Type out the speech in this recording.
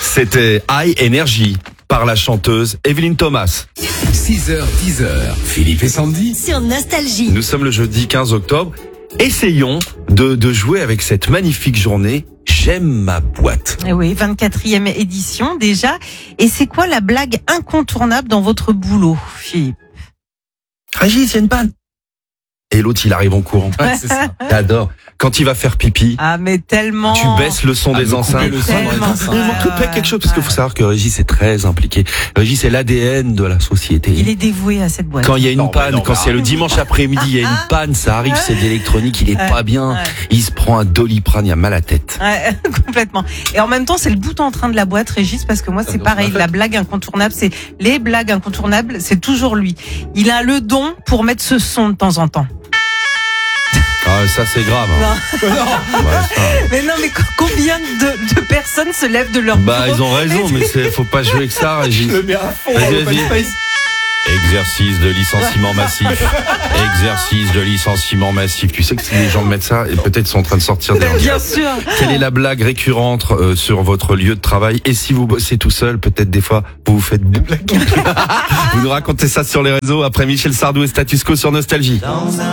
C'était High Energy par la chanteuse Evelyne Thomas. 6h, 10h, Philippe et Sandy. Sur Nostalgie. Nous sommes le jeudi 15 octobre. Essayons de jouer avec cette magnifique journée. J'aime ma boîte. Eh oui, 24e édition déjà. Et c'est quoi la blague incontournable dans votre boulot, Philippe? Régis, il y a une panne. Et l'autre, il arrive en courant. Ouais, c'est ça. J'adore. Quand il va faire pipi, Ah, mais tellement. tu baisses le son des me couper enceintes. le son dans les Tellement. enceintes. Il manque tout quelque chose parce qu'il faut savoir que Régis est très impliqué. Régis est l'ADN de la société. Il est dévoué à cette boîte. Quand il y a une Non, mais panne, non, quand mais c'est le dimanche après-midi, il y a une panne, ça arrive, c'est de l'électronique, il est pas bien. Ouais. Il se prend un Doliprane, il a mal à la tête. Ouais, complètement. Et en même temps, c'est le bout en train de la boîte, Régis, parce que moi, c'est pareil. La blague incontournable, c'est les blagues incontournables, c'est toujours lui. Il a le don pour mettre ce son de temps en temps. Ah, ça c'est grave. Hein. Ouais, ça. Mais non, mais combien de personnes se lèvent de leur Bah, bureau? ils ont raison, mais faut pas jouer avec ça, Régis. Le mets à fond. Vas-y, dans vas-y. le face. Exercice de licenciement massif. Exercice de licenciement massif. Tu sais que si les gens mettent ça, et peut-être sont en train de sortir des Bien sûr. Quelle est la blague récurrente sur votre lieu de travail? Et si vous bossez tout seul, peut-être des fois, vous vous faites Vous nous racontez ça sur les réseaux après Michel Sardou et Status Quo sur Nostalgie.